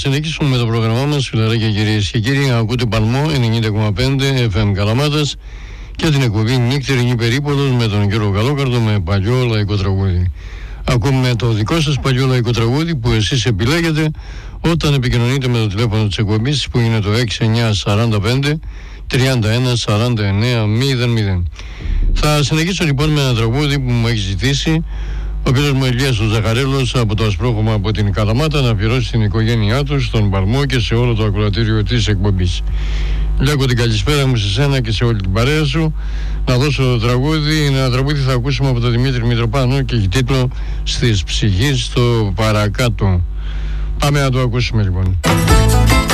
συνεχίσουμε με το πρόγραμμά μας, φιλαράκια κυρίες και κύριοι. Ακούτε Παλμό 90,5 FM Καλαμάτας και την εκπομπή Νύχτερινή Περίποδος με τον κύριο Καλόκαρδο με παλιό λαϊκό τραγούδι. Ακούμε το δικό σας παλιό λαϊκό τραγούδι που εσείς επιλέγετε όταν επικοινωνείτε με το τηλέφωνο της εκπομπής που είναι το 6945 31 49 00. Θα συνεχίσω λοιπόν με ένα τραγούδι που μου έχει ζητήσει ο κύριος μου Ηλίας ο Ζαχαρέλος από το Ασπρόχωμα από την Καλαμάτα να αφιερώσει στην οικογένειά του, στον Παλμό και σε όλο το ακροατήριο της εκπομπής. Λέγω την καλησπέρα μου σε σένα και σε όλη την παρέα σου. Να δώσω το τραγούδι, ένα τραγούδι θα ακούσουμε από τον Δημήτρη Μητροπάνο και έχει τίτλο «Στις ψυχής στο παρακάτω». Πάμε να το ακούσουμε λοιπόν.